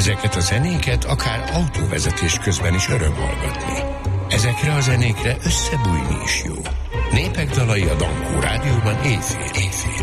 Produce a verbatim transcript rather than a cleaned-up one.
Ezeket a zenéket akár autóvezetés közben is öröm hallgatni. Ezekre a zenékre összebújni is jó. Népek dalai a Dankó Rádióban éjfél, éjfél.